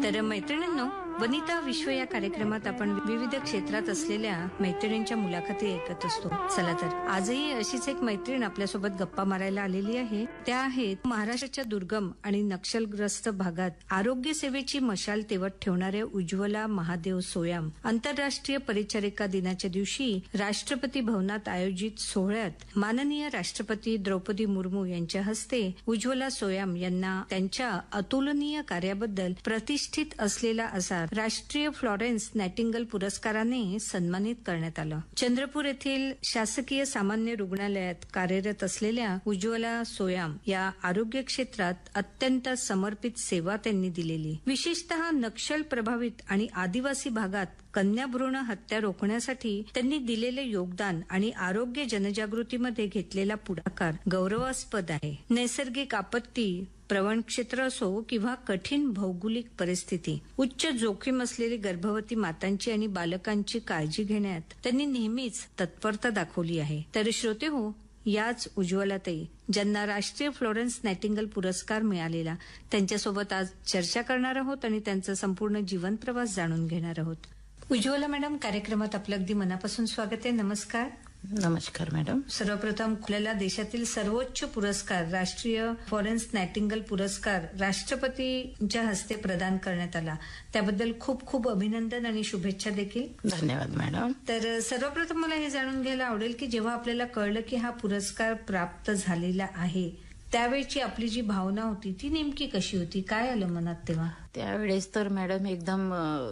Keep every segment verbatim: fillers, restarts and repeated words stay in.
तर मैत्रिणींनो, वनिता विश्व या कार्यक्रमात आपण विविध क्षेत्रात असलेल्या मैत्रिणींच्या मुलाखती ऐकत असतो. चला तर आजही अशीच एक मैत्रीण आपल्यासोबत गप्पा मारायला आलेली आहे. त्या आहेत महाराष्ट्राच्या दुर्गम आणि नक्षलग्रस्त भागात आरोग्य सेवेची मशाल तेवत ठेवणाऱ्या उज्ज्वला महादेव सोयाम. आंतरराष्ट्रीय परिचारिका दिनाच्या दिवशी राष्ट्रपती भवनात आयोजित सोहळ्यात माननीय राष्ट्रपती द्रौपदी मुर्मू यांच्या हस्ते उज्ज्वला सोयाम यांना त्यांच्या अतुलनीय कार्याबद्दल प्रतिष्ठित असलेला असा राष्ट्रीय फ्लॉरेन्स नायटिंगल पुरस्काराने सन्मानित करण्यात आलं. चंद्रपूर येथील शासकीय सामान्य रुग्णालयात कार्यरत असलेल्या उज्ज्वला सोयाम या आरोग्य क्षेत्रात अत्यंत समर्पित सेवा त्यांनी दिलेली. विशेषतः नक्षल प्रभावित आणि आदिवासी भागात कन्या भ्रूण हत्या रोखण्यासाठी त्यांनी दिलेले योगदान आणि आरोग्य जनजागृतीमध्ये घेतलेला पुढाकार गौरवास्पद आहे. नैसर्गिक आपत्ती, प्रवण क्षेत्र असो किंवा कठीण भौगोलिक परिस्थिती, उच्च जोखीम असलेली गर्भवती मातांची आणि बालकांची काळजी घेण्यात त्यांनी नेहमीच तत्परता दाखवली आहे. तर श्रोते हो, याच उज्ज्वलाताई ज्यांना राष्ट्रीय फ्लॉरेन्स नायटिंगल पुरस्कार मिळालेला, त्यांच्यासोबत आज चर्चा करणार आहोत आणि त्यांचा संपूर्ण जीवन प्रवास जाणून घेणार आहोत. उज्ज्वला मॅडम, कार्यक्रमात आपलं अगदी मनापासून स्वागत आहे. नमस्कार. नमस्कार मॅडम. सर्वप्रथम आपल्याला देशातील सर्वोच्च पुरस्कार राष्ट्रीय फ्लॉरेन्स नायटिंगल पुरस्कार राष्ट्रपतींच्या हस्ते प्रदान करण्यात आला, त्याबद्दल खूप खूप अभिनंदन आणि शुभेच्छा देखील. धन्यवाद मॅडम. तर सर्वप्रथम मला हे जाणून घ्यायला आवडेल की जेव्हा आपल्याला कळलं की हा पुरस्कार प्राप्त झालेला आहे, त्यावेळची आपली जी भावना होती ती नेमकी कशी होती? काय आलं मनात तेव्हा? त्यावेळेस तर मॅडम एकदम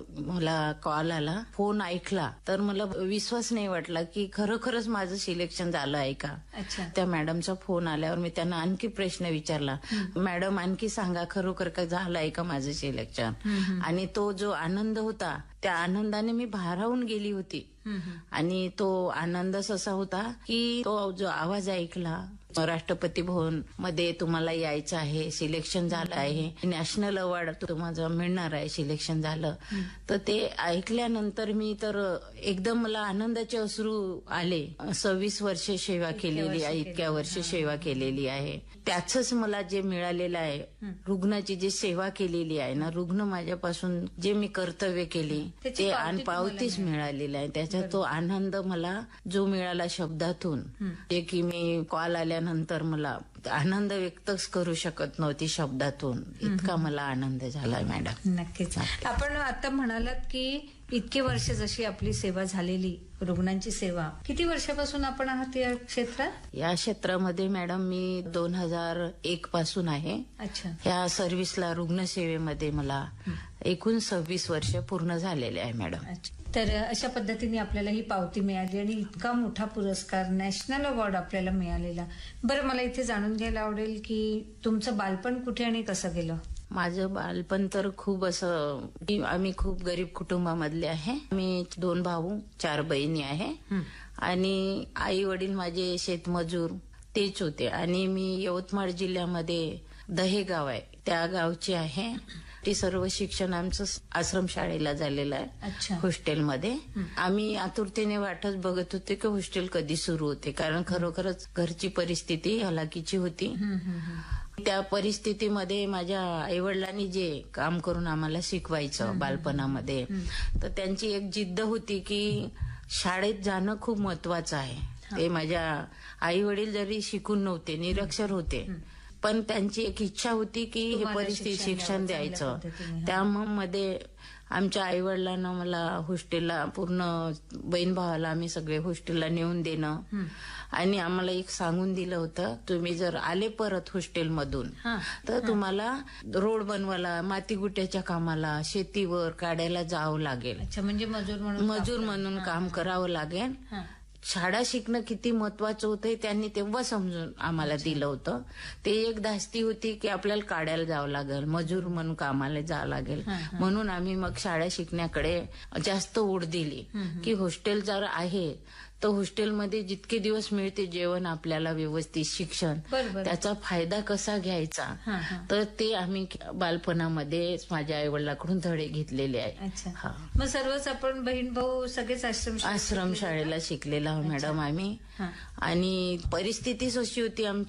मला कॉल आला, फोन ऐकला तर मला विश्वास नाही वाटला की खरोखरच माझं सिलेक्शन झालं आहे का. त्या मॅडमचा फोन आल्यावर मी त्यांना आणखी प्रश्न विचारला, मॅडम आणखी सांगा खरोखर का झालं आहे का माझं सिलेक्शन. आणि तो जो आनंद होता त्या आनंदाने मी भारावून गेली होती. आणि तो आनंदच असा होता की तो जो आवाज ऐकला, राष्ट्रपती भवन मध्ये तुम्हाला यायचं आहे, सिलेक्शन झालं आहे, नॅशनल अवॉर्ड तुम्हाला मिळणार आहे, सिलेक्शन झालं, तर ते ऐकल्यानंतर मी तर एकदम मला आनंदाचे अश्रू आले. सव्वीस वर्ष सेवा केलेली आहे, इतक्या वर्ष सेवा केलेली आहे, त्याच मला जे मिळालेलं आहे, रुग्णाची जी सेवा केलेली आहे ना, रुग्ण माझ्यापासून जे मी कर्तव्य केली ते आणि पावतीच मिळालेलं आहे. त्याचा तो आनंद मला जो मिळाला शब्दातून, जे की मी कॉल आल्यानंतर मला आनंद व्यक्तच करू शकत नव्हती शब्दातून, इतका मला आनंद झाला मॅडम. नक्कीच. आपण आता म्हणालात की इतके वर्ष जशी आपली सेवा झालेली, रुग्णांची सेवा, किती वर्षापासून आपण आहात या क्षेत्रात? या क्षेत्रामध्ये मॅडम मी दोन हजार एक पासून आहे. अच्छा. या सर्व्हिसला रुग्णसेवेमध्ये मला एकूण सव्वीस वर्ष पूर्ण झालेले आहे मॅडम. तर अशा पद्धतीने आपल्याला ही पावती मिळाली आणि इतका मोठा पुरस्कार, नॅशनल अवॉर्ड आपल्याला मिळालेला. बरं, मला इथे जाणून घ्यायला आवडेल की तुमचं बालपण कुठे आणि कसं गेलं? माझं बालपण तर खूप असं, आम्ही खूप गरीब कुटुंबामधले आहे. मी दोन भाऊ, चार बहिणी आहे आणि आई वडील माझे शेतमजूर तेच होते. आणि मी यवतमाळ जिल्ह्यामध्ये दहेगाव आहे त्या गावची आहे. ते सर्व शिक्षण आमचं आश्रमशाळेला झालेलं आहे, हॉस्टेलमध्ये. आम्ही आतुरतेने वाटच बघत होते की हॉस्टेल कधी सुरू होते, कारण खरोखरच घरची परिस्थिती हलाखीची होती. त्या परिस्थितीमध्ये माझ्या आईवडिलांनी जे काम करून आम्हाला शिकवायचं बालपणामध्ये, तर त्यांची एक जिद्द होती की शाळेत जाणं खूप महत्वाचं आहे. ते माझ्या आई वडील जरी शिकून नव्हते, निरक्षर होते, पण त्यांची एक इच्छा होती की हे परिस्थिती शिक्षण द्यायचं. त्यामध्ये आमच्या आई वडिलांना मला हॉस्टेलला, पूर्ण बहीण भावाला आम्ही सगळे हॉस्टेलला नेऊन देणं, आणि आम्हाला एक सांगून दिलं होतं, तुम्ही जर आले परत हॉस्टेलमधून तर तुम्हाला रोड बनवायला, माती गुट्याच्या कामाला, शेतीवर काढायला जावं लागेल. म्हणजे मजूर म्हणून मजूर म्हणून काम करावं लागेल. शाळा शिकणं किती महत्वाचं होतं त्यांनी तेव्हा समजून आम्हाला दिलं होतं. ते एक धास्ती होती की आपल्याला काढायला जावं लागेल, मजूर म्हणून कामाला जावं लागेल, म्हणून आम्ही मग शाळा शिकण्याकडे जास्त ओढ दिली की हॉस्टेल जर आहे तर हॉस्टेलमध्ये जितके दिवस मिळते जेवण, आपल्याला व्यवस्थित शिक्षण, त्याचा फायदा कसा घ्यायचा, तर ते आम्ही बालपणामध्ये माझ्या आई वडिलांकडून धडे घेतलेले आहे. मग सर्वच आपण बहीण भाऊ सगळेच आश्रम आश्रम शाळेला शिकलेला मॅडम आम्ही. आणि परिस्थितीच अशी होती आमची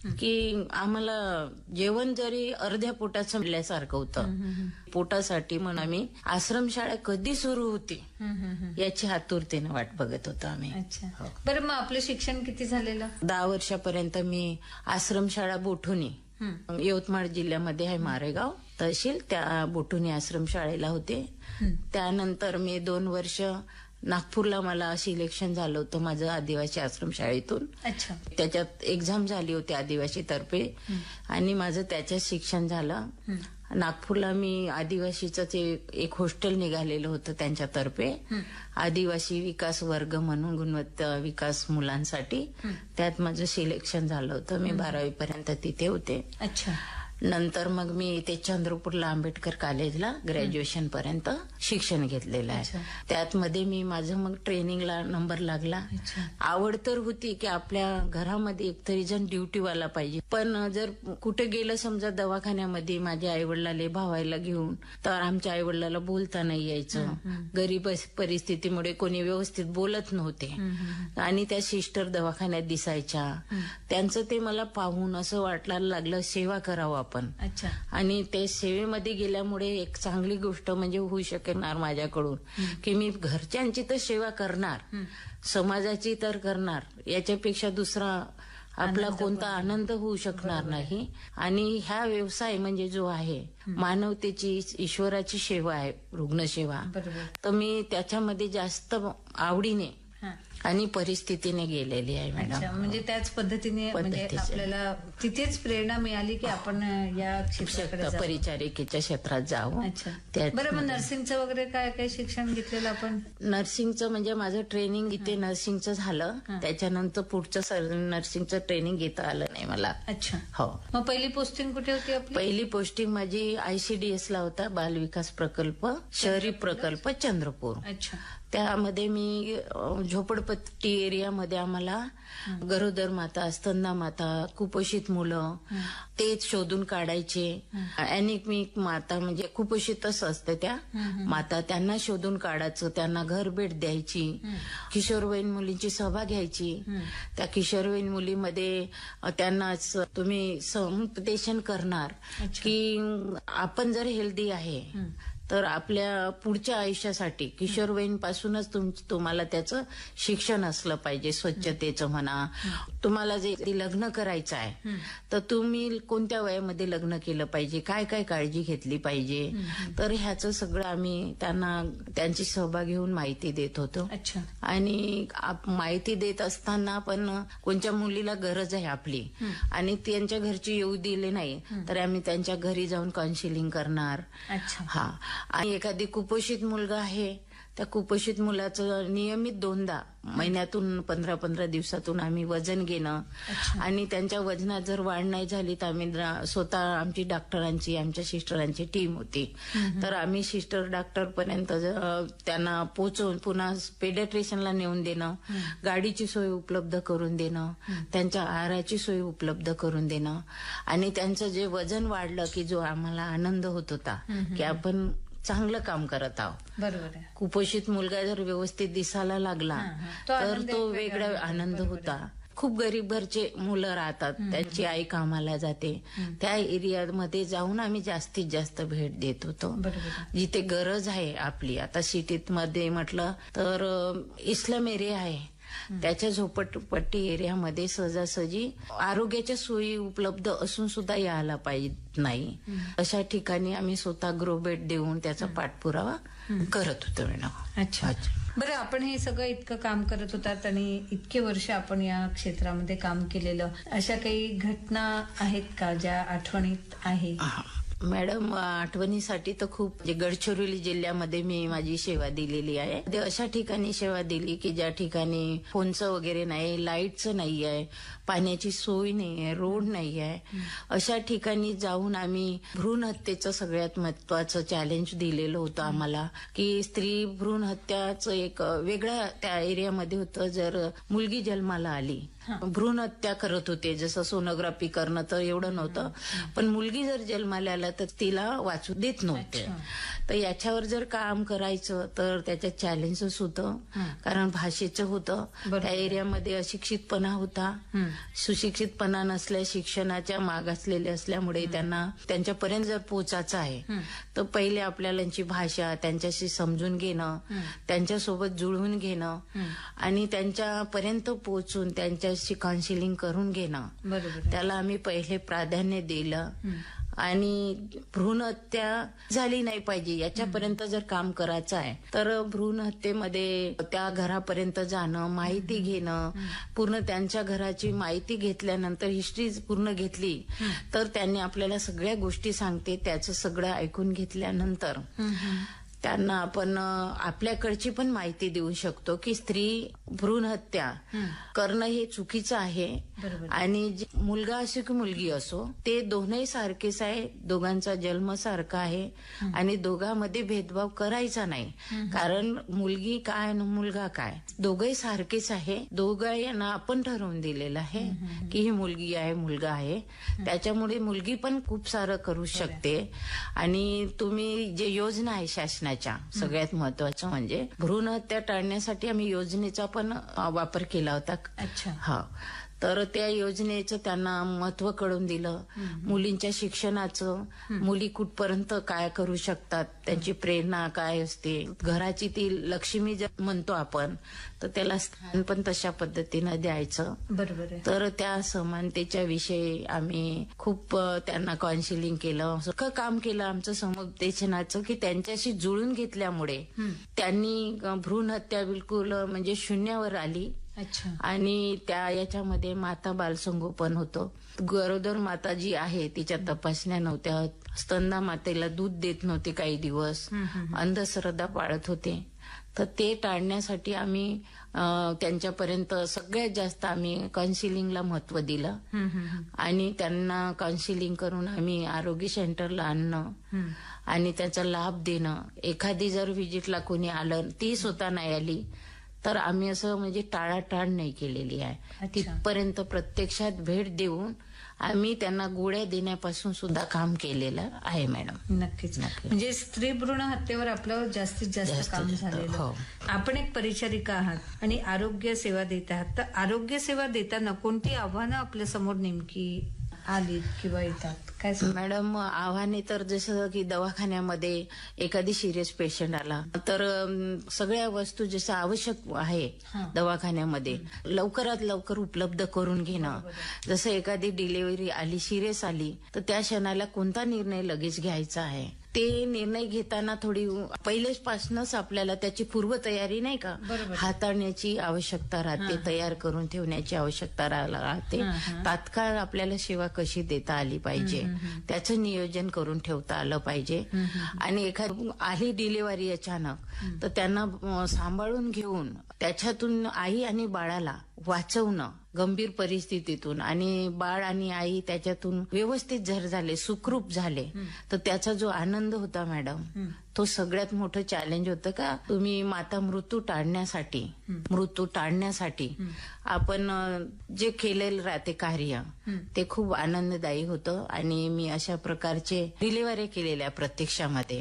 की आम्हाला जेवण जरी अर्ध्या पोटाचं मिळल्यासारखं होतं. पोटासाठी म्हणून आम्ही आश्रमशाळा कधी सुरू होती याची आतुरतेने वाट बघत होतो आम्ही. अच्छा. बरं, मग आपलं शिक्षण किती झालेलं? दहा वर्षापर्यंत मी आश्रमशाळा बोठुनी, यवतमाळ जिल्ह्यामध्ये आहे मारेगाव तहसील, त्या बोठुनी आश्रमशाळेला होते. त्यानंतर मी दोन वर्ष नागपूरला मला सिलेक्शन झालं होतं माझं आदिवासी आश्रमशाळेतून. अच्छा. त्याच्यात एक्झाम झाली होती आदिवासी तर्फे आणि माझं त्याच्यात शिक्षण झालं. नागपूरला मी आदिवासीचं एक हॉस्टेल निघालेलं होतं त्यांच्यातर्फे, आदिवासी विकास वर्ग म्हणून गुणवत्ता विकास मुलांसाठी. त्यात माझं सिलेक्शन झालं होतं. मी बारावी पर्यंत तिथे होते. अच्छा. नंतर मग मी इथे चंद्रपूरला आंबेडकर कॉलेजला ग्रॅज्युएशन पर्यंत शिक्षण घेतलेलं आहे. त्यात मध्ये मी माझं मग ट्रेनिंगला नंबर लागला. आवड तर होती की आपल्या घरामध्ये एकतरी जण ड्युटीवाला पाहिजे, पण जर कुठे गेलं समजा दवाखान्यामध्ये माझ्या आईवडिलाला भावायला घेऊन, तर आमच्या आईवडिलाला बोलता नाही यायचं. गरीब परिस्थितीमुळे कोणी व्यवस्थित बोलत नव्हते आणि त्या सिस्टर दवाखान्यात दिसायच्या. त्यांचं ते मला पाहून असं वाटायला लागलं सेवा करावं आपण. अच्छा. आणि ते सेवेमध्ये गेल्यामुळे एक चांगली गोष्ट म्हणजे होऊ शकणार माझ्याकडून की मी घरच्यांची तर सेवा करणार, समाजाची तर करणार, याच्यापेक्षा दुसरा आपला कोणता आनंद होऊ शकणार नाही. आणि ह्या व्यवसाय म्हणजे जो आहे मानवतेची, ईश्वराची सेवा आहे, रुग्णसेवा, तर मी त्याच्यामध्ये जास्त आवडीने आणि परिस्थितीने गेलेली आहे मॅडम. म्हणजे त्याच पद्धतीने म्हणजे आपल्याला तिथेच प्रेरणा मिळाली की आपण या क्षेत्राकडे परिचारिकेच्या क्षेत्रात जाऊ. बरं, मग नर्सिंगचं वगैरे काय काय शिक्षण घेतलेलं आपण? नर्सिंगचं म्हणजे माझं ट्रेनिंग इथे नर्सिंगचं झालं. त्याच्यानंतर पुढचं नर्सिंगचं ट्रेनिंग घेता आलं नाही मला. अच्छा. हो. मग पहिली पोस्टिंग कुठे होती आपली? पहिली पोस्टिंग माझी आयसीडीएस ला होता, बाल विकास प्रकल्प, शहरी प्रकल्प, चंद्रपूर. अच्छा. त्यामध्ये मी झोपडपट्टी एरियामध्ये आम्हाला गरोदर माता, स्तनदा माता, कुपोषित मुलं तेच शोधून काढायचे. अॅनिमिक माता म्हणजे कुपोषितच असते त्या माता, त्यांना शोधून काढायचं, त्यांना घर भेट द्यायची. किशोरवयीन मुलींची सभा घ्यायची. त्या किशोरवयीन मुलीमध्ये त्यांना तुम्ही समुपदेशन करणार की आपण जर हेल्दी आहे तर आपल्या पुढच्या आयुष्यासाठी किशोरवयीन पासूनच तुम्हाला त्याचं शिक्षण असलं पाहिजे. स्वच्छतेचं म्हणा, तुम्हाला जे लग्न करायचं आहे तर तुम्ही कोणत्या वयामध्ये लग्न केलं पाहिजे, काय काय काळजी घेतली पाहिजे, तर ह्याचं सगळं आम्ही त्यांना त्यांची सहभाग घेऊन माहिती देत होतो. अच्छा. आणि माहिती देत असताना पण कोणत्या मुलीला गरज आहे आपली आणि त्यांच्या घरची येऊ दिली नाही तर आम्ही त्यांच्या घरी जाऊन काउन्सिलिंग करणार. हा. आणि एखादी कुपोषित मुलगा आहे, त्या कुपोषित मुलाचं नियमित दोनदा महिन्यातून पंधरा पंधरा दिवसातून आम्ही वजन घेणं आणि त्यांच्या वजनात जर वाढ नाही झाली तर आम्ही स्वतः आमची डॉक्टरांची, आमच्या सिस्टरांची टीम होती, तर आम्ही सिस्टर डॉक्टर पर्यंत त्यांना पोहोचवून पुन्हा पेडियाट्रिशियनला नेऊन देणं, गाडीची सोय उपलब्ध करून देणं, त्यांच्या आहाराची सोय उपलब्ध करून देणं. आणि त्यांचं जे वजन वाढलं की जो आम्हाला आनंद होत होता की आपण चांगलं काम करत आहोत. बरोबर. कुपोषित मुलगा जर व्यवस्थित दिसायला लागला तर तो वेगळा आनंद होता. खूप गरीब घरचे मुलं राहतात, त्यांची आई कामाला जाते, त्या एरियामध्ये जाऊन आम्ही जास्तीत जास्त भेट देत होतो जिथे गरज आहे आपली. आता सिटीत मध्ये म्हटलं तर इस्लाम एरिया आहे, त्याच्या झोपडपट्टी एरियामध्ये सहजासहजी आरोग्याच्या सोयी उपलब्ध असून सुद्धा यायला पाहिजे नाही, अशा ठिकाणी आम्ही स्वतः ग्रोबेट देऊन त्याचा पाठपुरावा करत होतो मॅडम. अच्छा. बरं, आपण हे सगळं इतकं काम करत होतात आणि इतके वर्ष आपण या क्षेत्रामध्ये काम केलेलं, अशा काही घटना आहेत का ज्या आठवणीत आहे? मॅडम, आठवणीसाठी तर खूप, म्हणजे गडचिरोली जिल्ह्यामध्ये मी माझी सेवा दिलेली आहे. अशा ठिकाणी सेवा दिली की ज्या ठिकाणी फोनचं वगैरे नाही, लाईटचं नाही आहे, पाण्याची सोय नाही आहे, रोड नाही आहे, अशा ठिकाणी जाऊन आम्ही भ्रूण हत्येचं सगळ्यात महत्वाचं चॅलेंज दिलेलं होतं आम्हाला की स्त्री भ्रूण हत्याचं एक वेगळ्या त्या एरियामध्ये होतं. जर मुलगी जन्माला आली, भ्रूण हत्या करत होते, जसं सोनोग्राफी करणं तर एवढं नव्हतं, पण मुलगी जर जन्माला आला तर तिला वाचू देत नव्हते. तर याच्यावर जर काम करायचं तर त्याच्यात चॅलेंजेस होतं, कारण भाषेचं होतं. त्या एरियामध्ये अशिक्षितपणा होता, सुशिक्षितपणा नसल्या, शिक्षणाच्या मागासलेले असल्यामुळे त्यांना त्यांच्यापर्यंत जर पोचायचं आहे तर पहिले आपल्याला त्यांची भाषा त्यांच्याशी समजून घेणं, त्यांच्यासोबत जुळवून घेणं आणि त्यांच्यापर्यंत पोहोचून त्यांच्याशी काउन्सिलिंग करून घेणं, त्याला आम्ही पहिले प्राधान्य दिलं. आणि भ्रूण हत्या झाली नाही पाहिजे याच्यापर्यंत जर काम करायचं आहे तर भ्रूण हत्येमध्ये त्या घरापर्यंत जाणं, माहिती घेणं, पूर्ण त्यांच्या घराची माहिती घेतल्यानंतर हिस्ट्री पूर्ण घेतली तर त्यांनी आपल्याला सगळ्या गोष्टी सांगते. त्याचं सगळं ऐकून घेतल्यानंतर त्यांना आपण आपल्याकडची पण माहिती देऊ शकतो की स्त्री भ्रूण हत्या करणं हे चुकीचं आहे. आणि मुलगा असो की मुलगी असो ते दोन्ही सारखेच आहे, दोघांचा जन्म सारखा आहे आणि दोघांमध्ये भेदभाव करायचा नाही. कारण मुलगी काय आणि मुलगा काय दोघंही सारखेच आहे. दोघं यांना आपण ठरवून दिलेलं आहे की ही मुलगी आहे, मुलगा आहे. त्याच्यामुळे मुलगी पण खूप सारं करू शकते. आणि तुम्ही जे योजना आहे शासनाची सगळ्यात महत्वाचं म्हणजे भ्रूण हत्या टाळण्यासाठी आम्ही योजनेचा पण वापर केला होता. हा, तर त्या योजनेचं त्यांना महत्व कळून दिलं. मुलींच्या शिक्षणाचं, मुली कुठपर्यंत काय करू शकतात, त्यांची प्रेरणा काय असते, घराची ती लक्ष्मी जर म्हणतो आपण तर त्याला स्थान पण तशा पद्धतीनं द्यायचं. बरोबर. तर त्या समानतेच्या विषयी आम्ही खूप त्यांना काउन्सिलिंग केलं, सगळं काम केलं आमचं समुपदेशनाचं, की त्यांच्याशी जुळून घेतल्यामुळे त्यांनी भ्रूण हत्या बिलकुल म्हणजे शून्यावर आली. अच्छा. आणि त्या याच्यामध्ये माता बालसंगोपन होतं. गरोदर माता जी आहे तिच्या तपासण्या नव्हत्या, स्तनदा मातेला दूध देत नव्हते काही दिवस, अंधश्रद्धा पाळत होते. तर ते टाळण्यासाठी आम्ही त्यांच्यापर्यंत सगळ्यात जास्त आम्ही काउन्सिलिंगला महत्व दिलं. आणि त्यांना काउन्सिलिंग करून आम्ही आरोग्य सेंटरला आणणं आणि त्याचा लाभ देणं. एखादी जर व्हिजिटला कोणी आलं, ती स्वतः नाही आली तर आम्ही असं म्हणजे टाळाटाळ नाही केलेली आहे. तिथपर्यंत प्रत्यक्षात भेट देऊन आम्ही त्यांना गोळ्या देण्यापासून सुद्धा काम केलेलं आहे मॅडम. नक्कीच. म्हणजे स्त्री भ्रूण हत्येवर आपलं जास्तीत जास्त काम झालेलं. आपण एक परिचारिका आहात आणि आरोग्य सेवा देत आहात, तर आरोग्य सेवा देताना कोणती आव्हानं आपल्या समोर नेमकी आली किंवा येतात काय? मॅडम, आव्हाने तर जसं की दवाखान्यामध्ये एखादी सिरियस पेशंट आला तर सगळ्या वस्तू जसं आवश्यक आहे दवाखान्यामध्ये लवकरात लवकर उपलब्ध करून घेणं. जसं एखादी डिलिव्हरी आली, सिरियस आली, तर त्या क्षणाला कोणता निर्णय लगेच घ्यायचा आहे ते निर्णय घेताना थोडी पहिलेपासूनच आपल्याला त्याची पूर्वतयारी नाही का हाताळण्याची आवश्यकता राहते, तयार करून ठेवण्याची आवश्यकता राहते. तात्काळ आपल्याला सेवा कशी देता आली पाहिजे त्याचं नियोजन करून ठेवता आलं पाहिजे. आणि एखादी आली डिलिव्हरी अचानक तर त्यांना सांभाळून घेऊन त्याच्यातून आई आणि बाळाला वाचवणं गंभीर परिस्थितीतून, आणि बाळ आणि आई त्याच्यातून व्यवस्थित जर झाले, सुखरूप झाले, तर त्याचा जो आनंद होता मॅडम तो सगळ्यात मोठं चॅलेंज होतं. का तुम्ही माता मृत्यू टाळण्यासाठी मृत्यू टाळण्यासाठी आपण जे केलेलं राहते कार्य ते खूप आनंददायी होतं. आणि मी अशा प्रकारचे डिलिव्हरी केलेल्या प्रत्यक्षामध्ये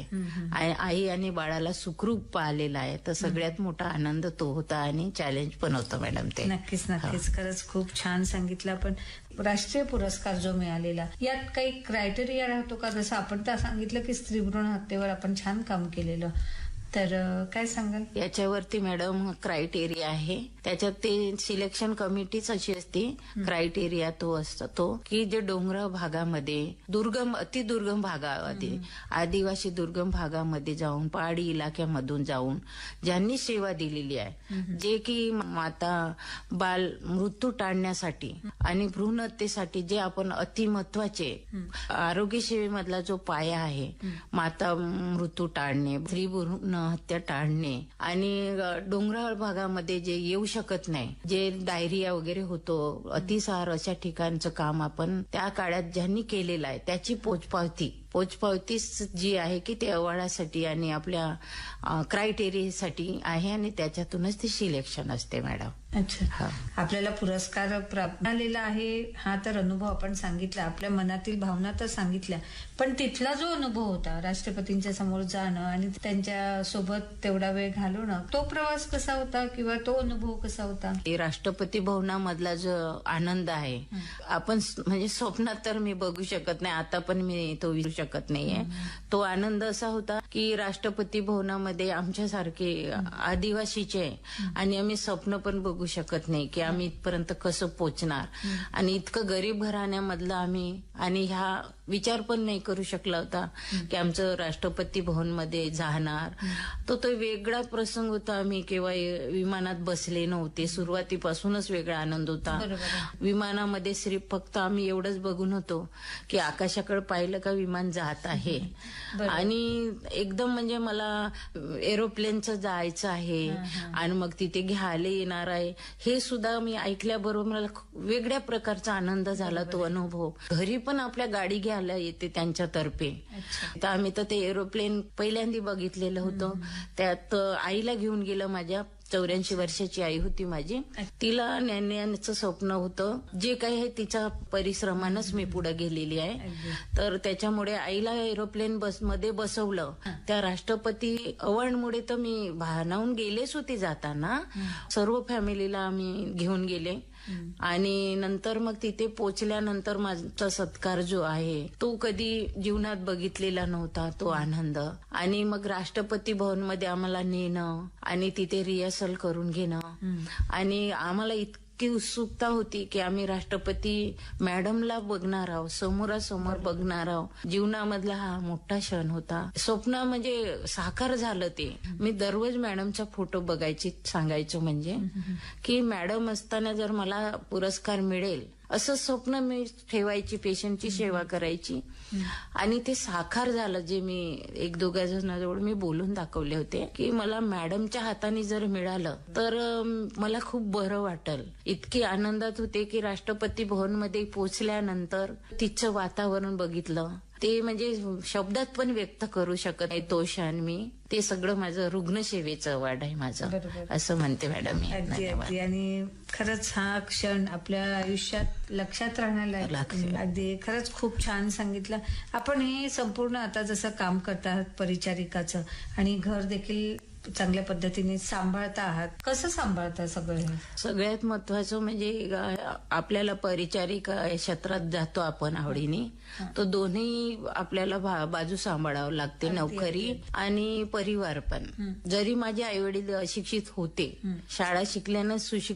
आई आणि बाळाला सुखरूप पाहिलेला आहे, तर सगळ्यात मोठा आनंद तो होता आणि चॅलेंज पण होतं मॅडम ते. नक्कीच नक्कीच. खरंच खूप छान सांगितलं. आपण राष्ट्रीय पुरस्कार जो मिळालेला यात काही क्रायटेरिया राहतो का? जसं आपण तर सांगितलं की स्त्री भ्रूण हत्येवर आपण छान काम केलेलं, तर काय सांगाल याच्यावरती? मॅडम, क्रायटेरिया आहे त्याच्यात, ते सिलेक्शन कमिटीच अशी असते. क्रायटेरिया तो असतो तो की जे डोंगराळ भागामध्ये, दुर्गम अतिदुर्गम भागामध्ये, आदिवासी दुर्गम भागामध्ये जाऊन, पहाडी इलाक्यामधून जाऊन ज्यांनी सेवा दिलेली आहे, जे की माता बाल मृत्यू टाळण्यासाठी आणि भ्रूण हत्येसाठी जे आपण अतिमहत्वाचे आरोग्य सेवेमधला जो पाया आहे, माता मृत्यू टाळणे, स्त्री भ्रूण हत्या टाळणे, आणि डोंगराळ भागामध्ये जे येऊ शकत नाही, जे डायरिया वगैरे होतो, अतिसार, अशा ठिकाणचं काम आपण त्या काळात ज्यांनी केलेलं आहे त्याची पोचपावती पोचपावतीच जी आहे की ते अवार्डासाठी आणि आपल्या क्रायटेरियासाठी आहे आणि त्याच्यातूनच ती सिलेक्शन असते मॅडम. अच्छा. हा. आपल्याला पुरस्कार प्राप्त झालेला आहे हा तर अनुभव आपण सांगितला, आपल्या मनातील भावना तर सांगितल्या, पण तिथला जो अनुभव होता राष्ट्रपतींच्या समोर जाणं आणि त्यांच्या सोबत तेवढा वेळ घालवणं, तो प्रवास कसा होता किंवा तो अनुभव कसा होता? राष्ट्रपती भवनामधला जो आनंद आहे आपण म्हणजे स्वप्नात तर मी बघू शकत नाही, आता पण मी तो विसरू शकत नाहीये. तो आनंद असा होता की राष्ट्रपती भवनामध्ये आमच्यासारखे आदिवासीचे आणि आम्ही स्वप्न पण बघू शकत नाही की आम्ही इथपर्यंत कसं पोचणार आणि इतकं गरीब घराण्यामधलं आम्ही आणि ह्या विचार पण नाही करू शकला होता की आमचं राष्ट्रपती भवन मध्ये जाणार. तो तो वेगळा प्रसंग होता. आम्ही केव्हा विमानात बसले नव्हते, सुरुवातीपासूनच वेगळा आनंद होता. विमानामध्ये श्री फक्त आम्ही एवढंच बघून होतो की आकाशाकडे पाहिलं का विमान जात आहे आणि एकदम म्हणजे मला एरोप्लेनचं जायचं आहे आणि मग तिथे घ्यायला येणार आहे हे सुद्धा मी ऐकल्याबरोबर मला वेगळ्या प्रकारचा आनंद झाला. तो अनुभव घरी पण आपल्या गाडी घ्यायला येते त्यांच्यातर्फे. तर आम्ही तर ते एरोप्लेन पहिल्यांदा बघितलेलं होतं. त्यात आईला घेऊन गेलं, माझ्या चौऱ्याऐंशी वर्षाची आई होती माझी, तिला नेण्याचं स्वप्न होतं. जे काही आहे तिच्या परिश्रमानंच मी पुढे गेलेली आहे. तर त्याच्यामुळे आईला एरोप्लेन बस मध्ये बसवलं. त्या राष्ट्रपती अवॉर्डमुळे तर मी भानावून गेलेच होते. जाताना सर्व फॅमिलीला आम्ही घेऊन गेले आणि नंतर मग तिथे पोचल्यानंतर माझा सत्कार जो आहे तो कधी जीवनात बघितलेला नव्हता. तो आनंद आणि मग राष्ट्रपती भवन मध्ये आम्हाला नेणं आणि तिथे रिहर्सल करून घेणं आणि आम्हाला इतकं की उत्सुकता होती की आम्ही राष्ट्रपती मॅडमला बघणार आहोत, समोरासमोर बघणार आहोत. जीवनामधला हा मोठा क्षण होता. स्वप्न म्हणजे साकार झालं ते. मी दररोज मॅडमचा फोटो बघायची, सांगायचं म्हणजे की मॅडम असताना जर मला पुरस्कार मिळेल असं स्वप्न मी ठेवायची, पेशंटची सेवा करायची आणि ते साकार झालं. जे मी एक दोघा जणांजवळ मी बोलून दाखवले होते की मला मॅडमच्या हाताने जर मिळालं तर मला खूप बरं वाटेल. इतकी आनंदात होते की राष्ट्रपती भवन मध्ये पोहोचल्यानंतर तिचं वातावरण बघितलं ते म्हणजे शब्दात पण व्यक्त करू शकत नाही तो क्षण. मी ते सगळं माझं रुग्णसेवेचं अवॉर्ड आहे माझं, असं म्हणते मॅडम मी. अगदी अगदी. आणि खरंच हा क्षण आपल्या आयुष्यात लक्षात राहण्याला अगदी खरंच खूप छान सांगितलं आपण. हे संपूर्ण आता जसं काम करतात परिचारिकाचं आणि घर देखील चांगल्या पद्धतीने सांभाळता आहात, कसं सांभाळता सगळं हे? सगळ्यात महत्वाचं म्हणजे आपल्याला परिचारिका क्षेत्रात जातो आपण आवडीने, तो दोन्ही आपल्याला बाजू सांभाळावं लागते, नोकरी आणि परिवार पण. जरी माझे आई वडील अशिक्षित होते, शाळा शिकल्यानं सुशिक्षित